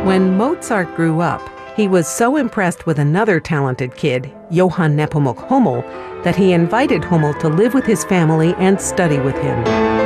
When Mozart grew up, he was so impressed with another talented kid, Johann Nepomuk Hummel, that he invited Hummel to live with his family and study with him.